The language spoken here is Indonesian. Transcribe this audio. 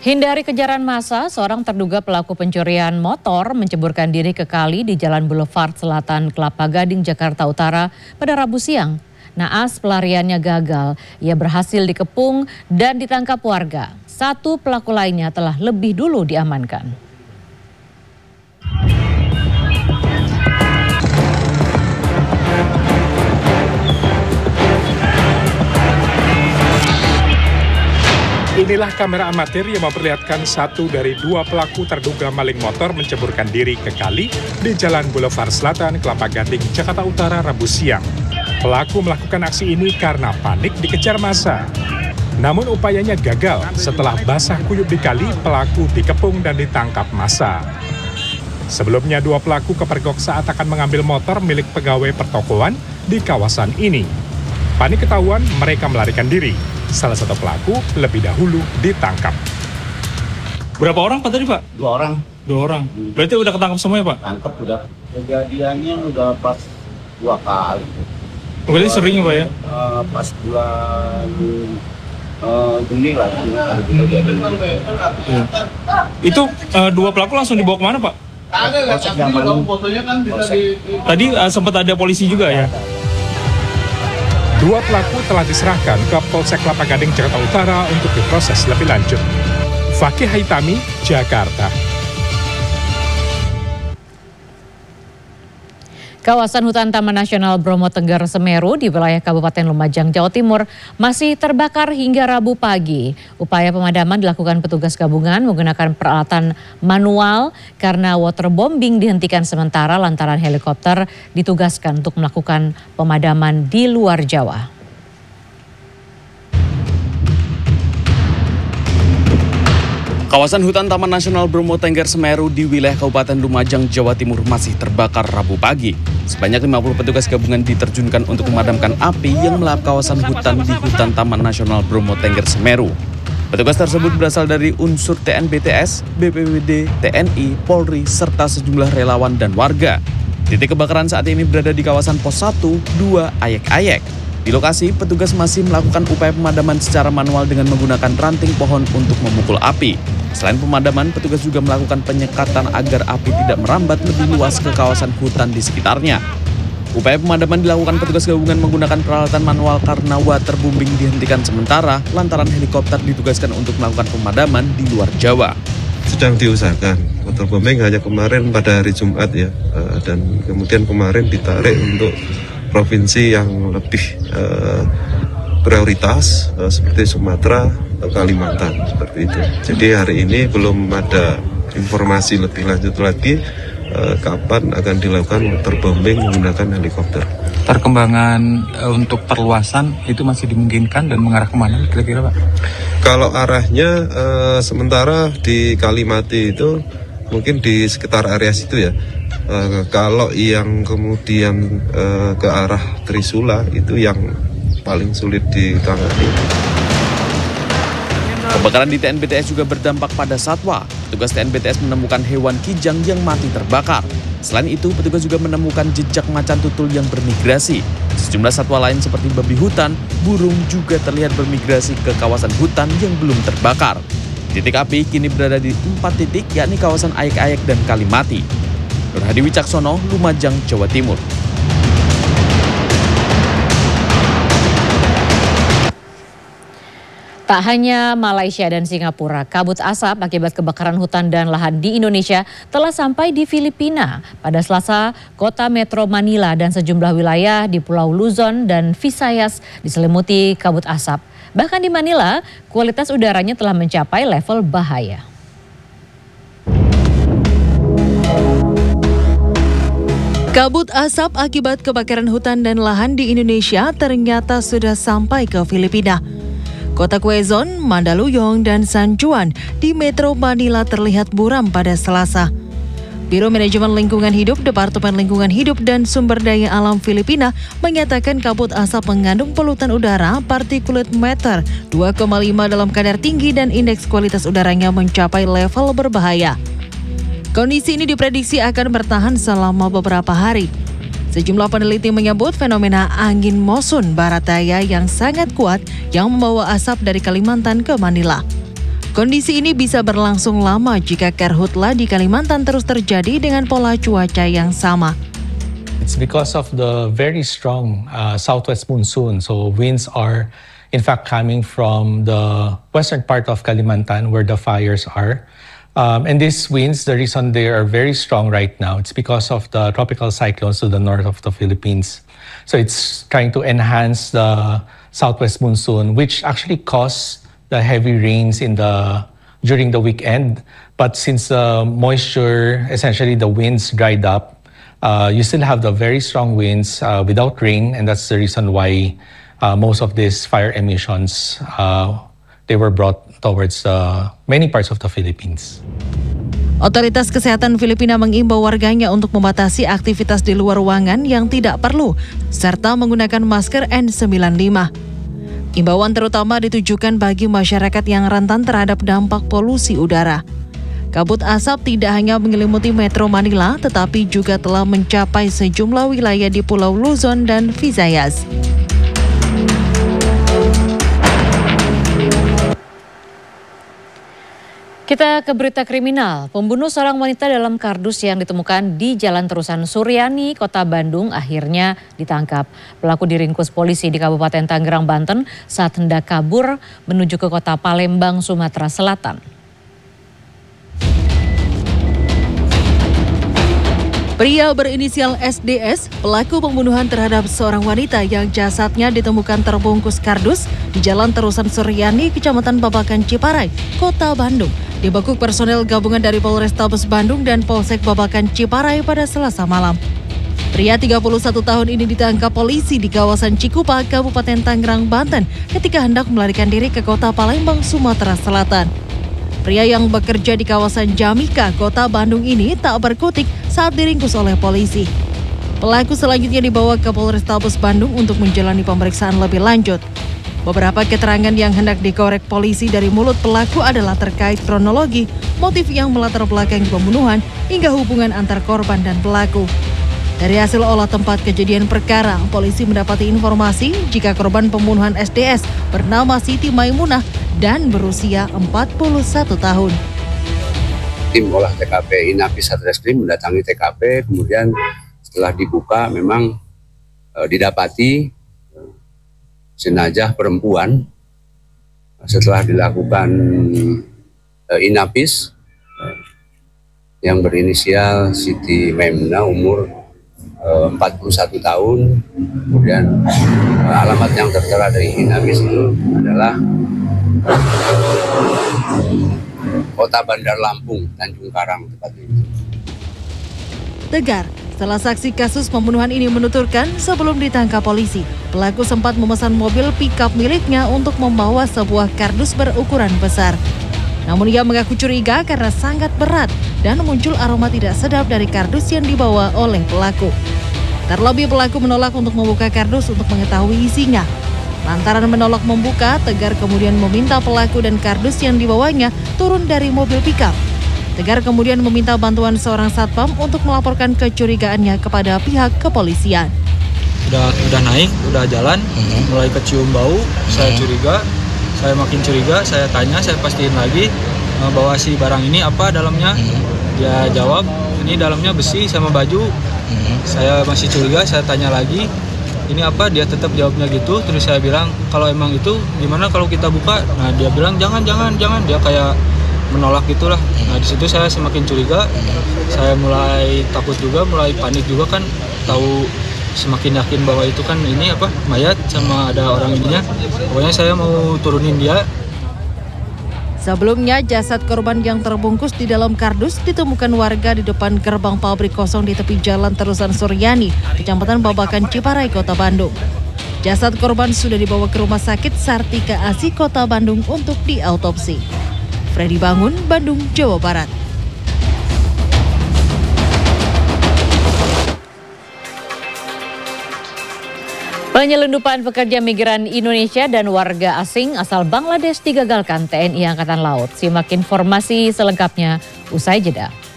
Hindari kejaran massa, seorang terduga pelaku pencurian motor menceburkan diri ke kali di Jalan Boulevard Selatan, Kelapa Gading, Jakarta Utara pada Rabu siang. Naas pelariannya gagal, ia berhasil dikepung dan ditangkap warga. Satu pelaku lainnya telah lebih dulu diamankan. Inilah kamera amatir yang memperlihatkan satu dari dua pelaku terduga maling motor menceburkan diri ke kali di Jalan Boulevard Selatan, Kelapa Gading, Jakarta Utara, Rabu siang. Pelaku melakukan aksi ini karena panik dikejar massa. Namun upayanya gagal. Setelah basah kuyup di kali, pelaku dikepung dan ditangkap massa. Sebelumnya dua pelaku kepergok saat akan mengambil motor milik pegawai pertokoan di kawasan ini. Panik ketahuan, mereka melarikan diri. Salah satu pelaku lebih dahulu ditangkap. Berapa orang Pak tadi Pak? Dua orang. Dua orang. Berarti udah ketangkap semuanya Pak? Tangkap udah. Kejadiannya udah pas 2 kali. Berarti sering Pak ya? Pas bulan Juni lah. Itu dua pelaku langsung dibawa kemana Pak? Polsek yang paling. Tadi sempat ada polisi juga ya? Dua pelaku telah diserahkan ke Polsek Kelapa Gading, Jakarta Utara untuk diproses lebih lanjut. Fakih Haitami, Jakarta. Kawasan hutan Taman Nasional Bromo Tengger Semeru di wilayah Kabupaten Lumajang, Jawa Timur masih terbakar hingga Rabu pagi. Upaya pemadaman dilakukan petugas gabungan menggunakan peralatan manual karena waterbombing dihentikan sementara lantaran helikopter ditugaskan untuk melakukan pemadaman di luar Jawa. Kawasan hutan Taman Nasional Bromo Tengger Semeru di wilayah Kabupaten Lumajang, Jawa Timur masih terbakar Rabu pagi. Sebanyak 50 petugas gabungan diterjunkan untuk memadamkan api yang melahap kawasan hutan di hutan Taman Nasional Bromo Tengger Semeru. Petugas tersebut berasal dari unsur TNBTS, BPBD, TNI, Polri, serta sejumlah relawan dan warga. Titik kebakaran saat ini berada di kawasan Pos 1, 2, Ayek-Ayek. Di lokasi, petugas masih melakukan upaya pemadaman secara manual dengan menggunakan ranting pohon untuk memukul api. Selain pemadaman, petugas juga melakukan penyekatan agar api tidak merambat lebih luas ke kawasan hutan di sekitarnya. Upaya pemadaman dilakukan petugas gabungan menggunakan peralatan manual karena waterbombing dihentikan sementara lantaran helikopter ditugaskan untuk melakukan pemadaman di luar Jawa. Sedang diusahakan. Waterbombing hanya kemarin pada hari Jumat ya, dan kemudian kemarin ditarik untuk provinsi yang lebih prioritas seperti Sumatera atau Kalimantan seperti itu. Jadi hari ini belum ada informasi lebih lanjut lagi kapan akan dilakukan waterbombing menggunakan helikopter. Perkembangan untuk perluasan itu masih dimungkinkan dan mengarah kemana kira-kira Pak? Kalau arahnya sementara di Kalimati itu mungkin di sekitar area situ ya. Kalau yang kemudian ke arah Trisula itu yang paling sulit ditangani. Kebakaran di TNBTS juga berdampak pada satwa. Petugas TNBTS menemukan hewan kijang yang mati terbakar. Selain itu, petugas juga menemukan jejak macan tutul yang bermigrasi. Sejumlah satwa lain seperti babi hutan, burung juga terlihat bermigrasi ke kawasan hutan yang belum terbakar. Titik api kini berada di 4 titik, yakni kawasan Ayek-Ayek dan Kalimati. Nur Hadi Wicaksono, Lumajang, Jawa Timur. Tak hanya Malaysia dan Singapura, kabut asap akibat kebakaran hutan dan lahan di Indonesia telah sampai di Filipina. Pada Selasa, kota Metro Manila dan sejumlah wilayah di Pulau Luzon dan Visayas diselimuti kabut asap. Bahkan di Manila, kualitas udaranya telah mencapai level bahaya. Kabut asap akibat kebakaran hutan dan lahan di Indonesia ternyata sudah sampai ke Filipina. Kota Quezon, Mandaluyong, dan San Juan di Metro Manila terlihat buram pada Selasa. Biro Manajemen Lingkungan Hidup, Departemen Lingkungan Hidup dan Sumber Daya Alam Filipina menyatakan kabut asap mengandung polutan udara particulate matter 2,5 dalam kadar tinggi dan indeks kualitas udaranya mencapai level berbahaya. Kondisi ini diprediksi akan bertahan selama beberapa hari. Sejumlah peneliti menyebut fenomena angin monsun barat daya yang sangat kuat yang membawa asap dari Kalimantan ke Manila. Kondisi ini bisa berlangsung lama jika karhutla di Kalimantan terus terjadi dengan pola cuaca yang sama. It's because of the very strong southwest monsoon. So winds are in fact coming from the western part of Kalimantan where the fires are. And these winds, the reason they are very strong right now, it's because of the tropical cyclones to the north of the Philippines. So it's trying to enhance the southwest monsoon, which actually caused the heavy rains during the weekend. But since the moisture, essentially the winds dried up, you still have the very strong winds without rain, and that's the reason why most of these fire emissions they were brought towards many parts of the Philippines. Otoritas Kesehatan Filipina mengimbau warganya untuk membatasi aktivitas di luar ruangan yang tidak perlu, serta menggunakan masker N95. Imbauan terutama ditujukan bagi masyarakat yang rentan terhadap dampak polusi udara. Kabut asap tidak hanya menyelimuti Metro Manila, tetapi juga telah mencapai sejumlah wilayah di Pulau Luzon dan Visayas. Kita ke berita kriminal. Pembunuh seorang wanita dalam kardus yang ditemukan di Jalan Terusan Suryani, Kota Bandung akhirnya ditangkap. Pelaku diringkus polisi di Kabupaten Tangerang, Banten saat hendak kabur menuju ke Kota Palembang, Sumatera Selatan. Pria berinisial SDS, pelaku pembunuhan terhadap seorang wanita yang jasadnya ditemukan terbungkus kardus di Jalan Terusan Suryani, Kecamatan Babakan Ciparai, Kota Bandung, dibekuk personel gabungan dari Polrestabes Bandung dan Polsek Babakan Ciparai pada Selasa malam. Pria 31 tahun ini ditangkap polisi di kawasan Cikupa, Kabupaten Tangerang, Banten ketika hendak melarikan diri ke Kota Palembang, Sumatera Selatan. Pria yang bekerja di kawasan Jamika, Kota Bandung ini tak berkutik saat diringkus oleh polisi. Pelaku selanjutnya dibawa ke Polrestabes Bandung untuk menjalani pemeriksaan lebih lanjut. Beberapa keterangan yang hendak dikorek polisi dari mulut pelaku adalah terkait kronologi, motif yang melatar belakangi pembunuhan, hingga hubungan antar korban dan pelaku. Dari hasil olah tempat kejadian perkara, polisi mendapati informasi jika korban pembunuhan SDS bernama Siti Maimunah dan berusia 41 tahun. Tim olah TKP Inapis Satreskrim mendatangi TKP, kemudian setelah dibuka memang didapati jenazah perempuan. Setelah dilakukan Inapis yang berinisial Siti Maimunah umur 41 tahun, kemudian alamat yang tertera dari Inapis itu adalah Kota Bandar Lampung, Tanjung Karang tepatnya. Tegar, salah saksi kasus pembunuhan ini menuturkan sebelum ditangkap polisi, pelaku sempat memesan mobil pick-up miliknya untuk membawa sebuah kardus berukuran besar. Namun ia mengaku curiga karena sangat berat dan muncul aroma tidak sedap dari kardus yang dibawa oleh pelaku. Terlebih pelaku menolak untuk membuka kardus untuk mengetahui isinya. Lantaran menolak membuka, Tegar kemudian meminta pelaku dan kardus yang dibawanya turun dari mobil pickup. Tegar kemudian meminta bantuan seorang satpam untuk melaporkan kecurigaannya kepada pihak kepolisian. Udah naik, udah jalan, mulai kecium bau, saya curiga, saya makin curiga, saya tanya, saya pastiin lagi bahwa si barang ini apa dalamnya. Dia jawab, ini dalamnya besi sama baju. Saya masih curiga, saya tanya lagi, ini apa? Dia tetap jawabnya gitu. Terus saya bilang, kalau emang itu gimana kalau kita buka? Nah dia bilang jangan. Dia kayak menolak gitulah. Nah di situ saya semakin curiga. Saya mulai takut juga, mulai panik juga kan. Tahu semakin yakin bahwa itu kan ini apa mayat sama ada orang ininya. Pokoknya saya mau turunin dia. Sebelumnya, jasad korban yang terbungkus di dalam kardus ditemukan warga di depan gerbang pabrik kosong di tepi Jalan Terusan Suryani, Kecamatan Babakan Ciparai, Kota Bandung. Jasad korban sudah dibawa ke Rumah Sakit Sartika Asi, Kota Bandung untuk diautopsi. Freddy Bangun, Bandung, Jawa Barat. Penyelundupan pekerja migran Indonesia dan warga asing asal Bangladesh digagalkan TNI Angkatan Laut. Simak informasi selengkapnya usai jeda.